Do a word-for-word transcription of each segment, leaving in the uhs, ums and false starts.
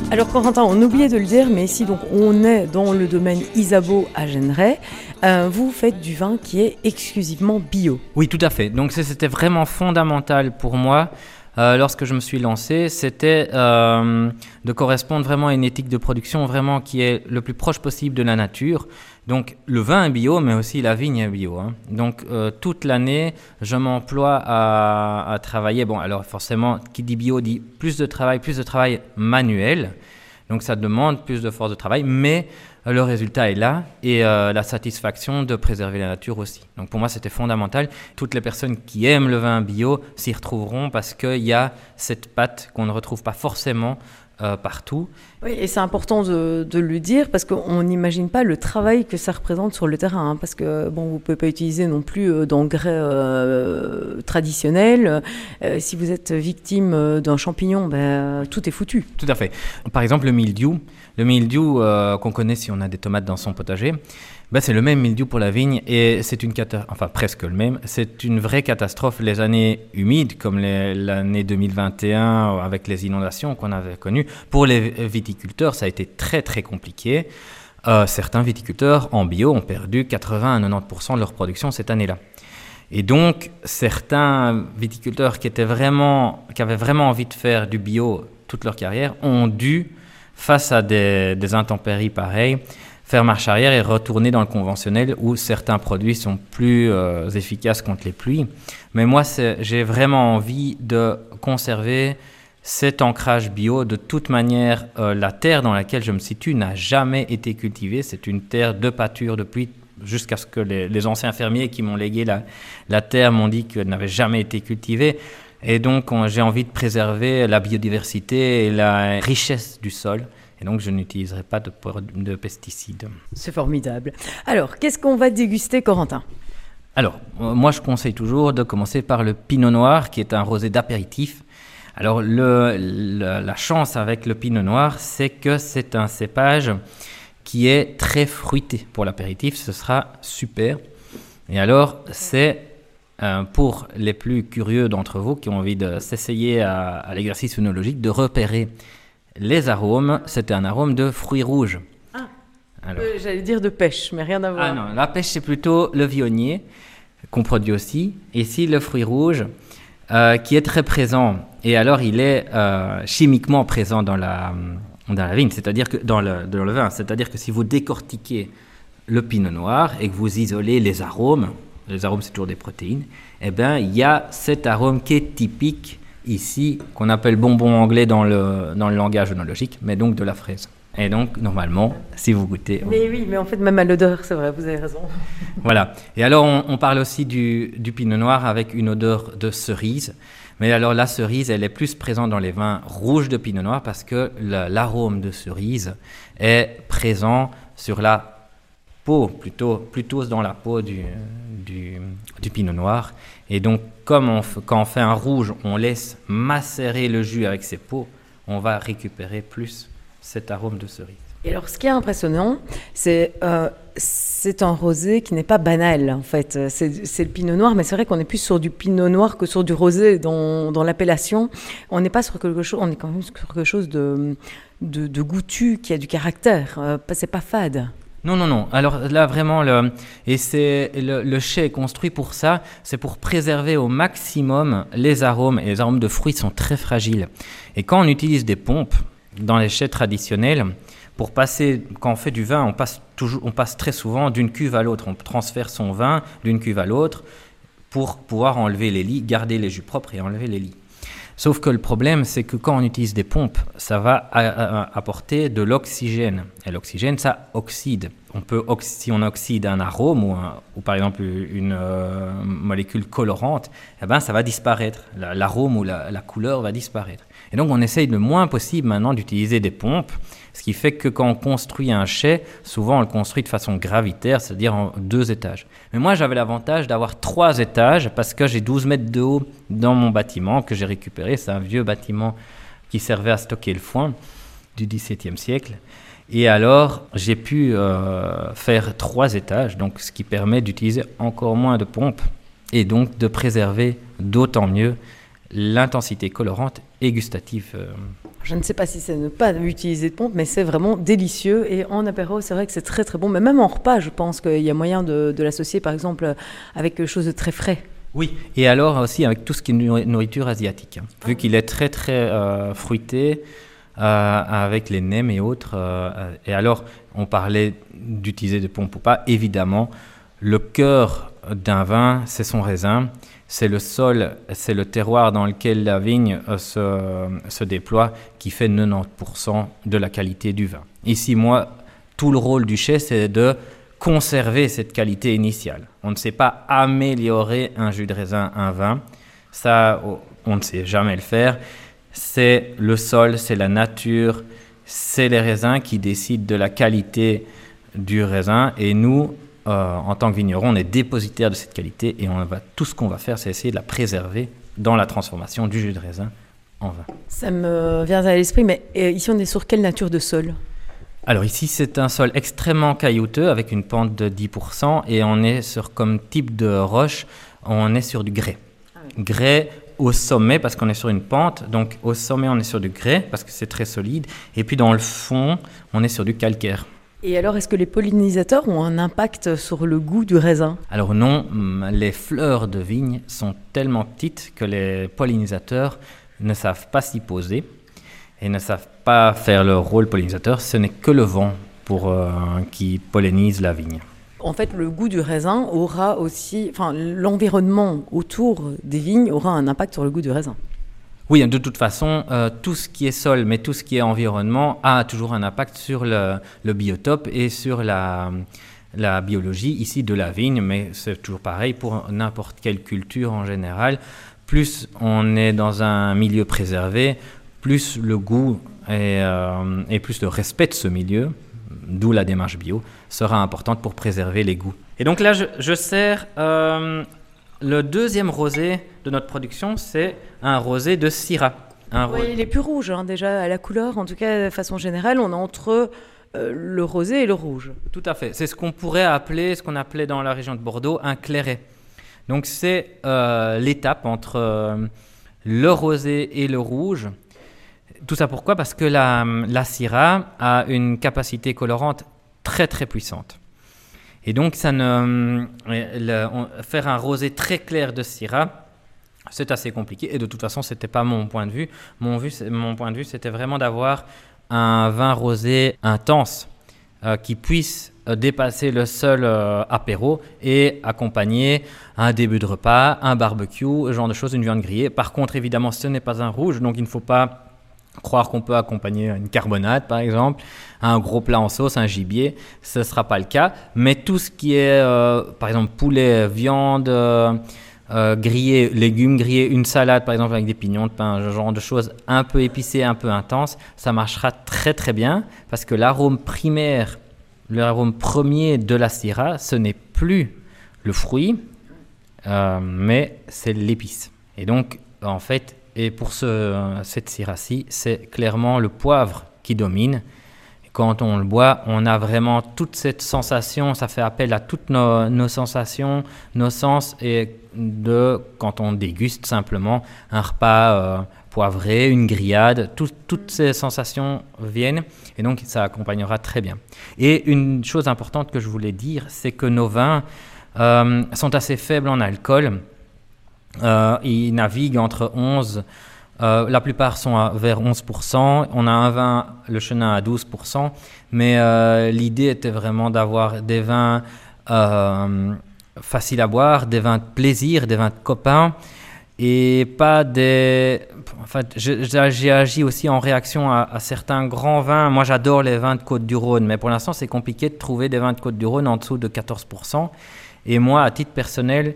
Alors Corentin, on oubliait de le dire, mais ici donc on est dans le domaine Isabeau à Genneray. Euh, vous faites du vin qui est exclusivement bio. Oui, tout à fait. Donc c'était vraiment fondamental pour moi euh, lorsque je me suis lancé, c'était euh, de correspondre vraiment à une éthique de production vraiment qui est le plus proche possible de la nature. Donc le vin est bio, mais aussi la vigne est bio. Hein. Donc euh, toute l'année, je m'emploie à, à travailler. Bon, alors forcément, qui dit bio dit plus de travail, plus de travail manuel. Donc ça demande plus de force de travail, mais euh, le résultat est là et euh, la satisfaction de préserver la nature aussi. Donc pour moi, c'était fondamental. Toutes les personnes qui aiment le vin bio s'y retrouveront parce qu'il y a cette patte qu'on ne retrouve pas forcément Euh, partout. Oui, et c'est important de, de le dire parce qu'on n'imagine pas le travail que ça représente sur le terrain, hein, parce que bon, vous ne pouvez pas utiliser non plus euh, d'engrais euh, traditionnels. Euh, si vous êtes victime d'un champignon, ben, tout est foutu. Tout à fait. Par exemple, le mildiou, le mildiou euh, qu'on connaît si on a des tomates dans son potager, ben, c'est le même mildiou pour la vigne et c'est une cata- enfin presque le même. C'est une vraie catastrophe. Les années humides, comme les, l'année deux mille vingt et un avec les inondations qu'on avait connues, pour les viticulteurs, ça a été très très compliqué. Euh, certains viticulteurs en bio ont perdu quatre-vingts à quatre-vingt-dix pour cent de leur production cette année-là. Et donc, certains viticulteurs qui, étaient vraiment, qui avaient vraiment envie de faire du bio toute leur carrière ont dû, face à des, des intempéries pareilles, faire marche arrière et retourner dans le conventionnel où certains produits sont plus euh, efficaces contre les pluies. Mais moi, c'est, j'ai vraiment envie de conserver cet ancrage bio. De toute manière, euh, la terre dans laquelle je me situe n'a jamais été cultivée. C'est une terre de pâture depuis jusqu'à ce que les, les anciens fermiers qui m'ont légué la, la terre m'ont dit qu'elle n'avait jamais été cultivée. Et donc, on, j'ai envie de préserver la biodiversité et la richesse du sol. Et donc, je n'utiliserai pas de, de pesticides. C'est formidable. Alors, qu'est-ce qu'on va déguster, Corentin ? Alors, euh, moi, je conseille toujours de commencer par le Pinot Noir, qui est un rosé d'apéritif. Alors, le, le, la chance avec le Pinot Noir, c'est que c'est un cépage qui est très fruité pour l'apéritif. Ce sera super. Et alors, c'est euh, pour les plus curieux d'entre vous qui ont envie de s'essayer à, à l'exercice œnologique, de repérer les arômes. C'est un arôme de fruits rouges. Ah, alors. Euh, j'allais dire de pêche, mais rien à voir. Ah non, la pêche, c'est plutôt le vionnier, qu'on produit aussi. Et ici, le fruit rouge, euh, qui est très présent. Et alors, il est euh, chimiquement présent dans la, dans la vigne, c'est-à-dire que dans le, dans le vin. C'est-à-dire que si vous décortiquez le pinot noir et que vous isolez les arômes, les arômes, c'est toujours des protéines, eh bien, il y a cet arôme qui est typique ici, qu'on appelle bonbon anglais dans le, dans le langage œnologique, mais donc de la fraise. Et donc, normalement, si vous goûtez... Mais oui, mais en fait, même à l'odeur, c'est vrai, vous avez raison. Voilà. Et alors, on, on parle aussi du, du pinot noir avec une odeur de cerise. Mais alors, la cerise, elle est plus présente dans les vins rouges de pinot noir parce que le, l'arôme de cerise est présent sur la peau, plutôt, plutôt dans la peau du, du, du pinot noir. Et donc, comme on f- quand on fait un rouge, on laisse macérer le jus avec ses peaux, on va récupérer plus cet arôme de cerise. Et alors, ce qui est impressionnant, c'est euh, c'est un rosé qui n'est pas banal, en fait. C'est, c'est le pinot noir, mais c'est vrai qu'on est plus sur du pinot noir que sur du rosé dans, dans l'appellation. On n'est pas sur quelque chose, on est quand même sur quelque chose de, de, de goûtu, qui a du caractère. Euh, c'est pas fade. Non, non, non. Alors là, vraiment, le, et c'est, le, le chai est construit pour ça. C'est pour préserver au maximum les arômes. Et les arômes de fruits sont très fragiles. Et quand on utilise des pompes dans les chais traditionnels, pour passer, quand on fait du vin, on passe, toujours, on passe très souvent d'une cuve à l'autre. On transfère son vin d'une cuve à l'autre pour pouvoir enlever les lies, garder les jus propres et enlever les lies. Sauf que le problème, c'est que quand on utilise des pompes, ça va a- a- apporter de l'oxygène. Et l'oxygène, ça oxyde. On peut, oxy- si on oxyde un arôme ou, un, ou par exemple une euh, molécule colorante, eh ben, ça va disparaître. La, l'arôme ou la, la couleur va disparaître. Et donc, on essaye le moins possible maintenant d'utiliser des pompes, ce qui fait que quand on construit un chai, souvent on le construit de façon gravitaire, c'est-à-dire en deux étages. Mais moi, j'avais l'avantage d'avoir trois étages parce que j'ai douze mètres de haut dans mon bâtiment que j'ai récupéré. C'est un vieux bâtiment qui servait à stocker le foin du dix-septième siècle. Et alors, j'ai pu euh, faire trois étages, donc ce qui permet d'utiliser encore moins de pompes et donc de préserver d'autant mieux l'intensité colorante et gustatif. Euh. Je ne sais pas si c'est ne pas utiliser de pompe, mais c'est vraiment délicieux. Et en apéro, c'est vrai que c'est très très bon. Mais même en repas, je pense qu'il y a moyen de, de l'associer, par exemple, avec quelque chose de très frais. Oui, et alors aussi avec tout ce qui est nourriture asiatique. Hein. Vu qu'il est très très euh, fruité, euh, avec les nems et autres. Euh, et alors, on parlait d'utiliser des pompes ou pas. Évidemment, le cœur d'un vin, c'est son raisin. C'est le sol, c'est le terroir dans lequel la vigne euh, se, se déploie qui fait quatre-vingt-dix pour cent de la qualité du vin. Ici, moi, tout le rôle du chai, c'est de conserver cette qualité initiale. On ne sait pas améliorer un jus de raisin, un vin. Ça, on ne sait jamais le faire. C'est le sol, c'est la nature, c'est les raisins qui décident de la qualité du raisin. Et nous, euh, en tant que vignerons, on est dépositaires de cette qualité et on va, tout ce qu'on va faire, c'est essayer de la préserver dans la transformation du jus de raisin en vin. Ça me vient à l'esprit, mais ici, on est sur quelle nature de sol ? Alors ici, c'est un sol extrêmement caillouteux avec une pente de dix pour cent et on est sur, comme type de roche, on est sur du grès. Ah oui. Grès au sommet parce qu'on est sur une pente, donc au sommet on est sur du grès parce que c'est très solide et puis dans le fond, on est sur du calcaire. Et alors, est-ce que les pollinisateurs ont un impact sur le goût du raisin ? Alors non, les fleurs de vigne sont tellement petites que les pollinisateurs ne savent pas s'y poser. Et ne savent pas faire leur rôle pollinisateur, ce n'est que le vent pour, euh, qui pollinise la vigne. En fait, le goût du raisin aura aussi, enfin, l'environnement autour des vignes aura un impact sur le goût du raisin. Oui, de toute façon, euh, tout ce qui est sol, mais tout ce qui est environnement a toujours un impact sur le, le biotope et sur la, la biologie ici de la vigne, mais c'est toujours pareil pour n'importe quelle culture en général. Plus on est dans un milieu préservé, plus le goût et, euh, et plus le respect de ce milieu, d'où la démarche bio, sera importante pour préserver les goûts. Et donc là, je, je sers euh, le deuxième rosé de notre production, c'est un rosé de Syrah. Un oui, ro- il est plus rouge, hein, déjà à la couleur, en tout cas de façon générale, on est entre euh, le rosé et le rouge. Tout à fait, c'est ce qu'on pourrait appeler, ce qu'on appelait dans la région de Bordeaux, un clairet. Donc c'est euh, l'étape entre euh, le rosé et le rouge. Tout ça pourquoi ? Parce que la, la Syrah a une capacité colorante très très puissante. Et donc, ça ne, le, on, faire un rosé très clair de Syrah, c'est assez compliqué. Et de toute façon, ce n'était pas mon point de vue. Mon, vue, mon point de vue, c'était vraiment d'avoir un vin rosé intense euh, qui puisse euh, dépasser le seul euh, apéro et accompagner un début de repas, un barbecue, ce genre de choses, une viande grillée. Par contre, évidemment, ce n'est pas un rouge, donc il ne faut pas croire qu'on peut accompagner une carbonate, par exemple, un gros plat en sauce, un gibier, ce ne sera pas le cas. Mais tout ce qui est, euh, par exemple, poulet, viande, euh, euh, grillé, légumes grillés, une salade, par exemple, avec des pignons de pain, ce genre de choses un peu épicées, un peu intenses, ça marchera très, très bien parce que l'arôme primaire, l'arôme premier de la Syrah, ce n'est plus le fruit, euh, mais c'est l'épice. Et donc, en fait, et pour ce, cette Syrah-ci, c'est clairement le poivre qui domine. Et quand on le boit, on a vraiment toute cette sensation, ça fait appel à toutes nos, nos sensations, nos sens, et de, quand on déguste simplement un repas euh, poivré, une grillade, tout, toutes ces sensations viennent, et donc ça accompagnera très bien. Et une chose importante que je voulais dire, c'est que nos vins euh, sont assez faibles en alcool. Euh, ils naviguent entre onze, euh, la plupart sont à, vers onze pour cent. On a un vin, le Chenin, à douze pour cent. Mais euh, l'idée était vraiment d'avoir des vins euh, faciles à boire, des vins de plaisir, des vins de copains. Et pas des... Enfin, j'ai agi aussi en réaction à, à certains grands vins. Moi, j'adore les vins de Côte-du-Rhône, mais pour l'instant, c'est compliqué de trouver des vins de Côte-du-Rhône en dessous de quatorze pour cent. Et moi, à titre personnel,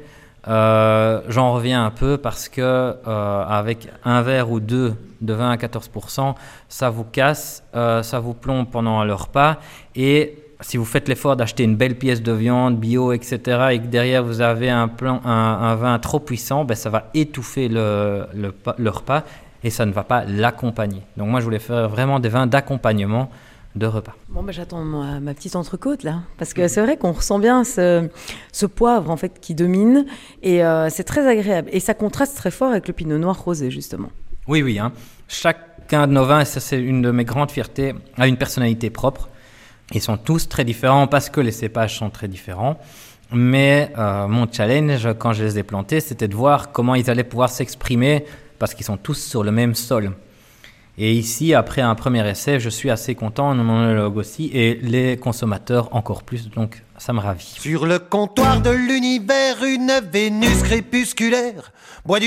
Euh, j'en reviens un peu parce que euh, avec un verre ou deux de vin à quatorze pour cent, ça vous casse, euh, ça vous plombe pendant le repas. Et si vous faites l'effort d'acheter une belle pièce de viande bio, et cetera, et que derrière vous avez un, plan, un, un vin trop puissant, ben ça va étouffer le, le, le repas et ça ne va pas l'accompagner. Donc moi, je voulais faire vraiment des vins d'accompagnement de repas. Bon, ben, j'attends ma, ma petite entrecôte là, parce que c'est vrai qu'on ressent bien ce, ce poivre en fait qui domine et euh, c'est très agréable et ça contraste très fort avec le pinot noir rosé justement. Oui, oui. Hein. Chacun de nos vins, et ça c'est une de mes grandes fiertés, a une personnalité propre. Ils sont tous très différents parce que les cépages sont très différents. Mais euh, mon challenge, quand je les ai plantés, c'était de voir comment ils allaient pouvoir s'exprimer parce qu'ils sont tous sur le même sol. Et ici, après un premier essai, je suis assez content, mon œnologue aussi, et les consommateurs encore plus, donc ça me ravit. Sur le comptoir de l'univers, une Vénus crépusculaire boit du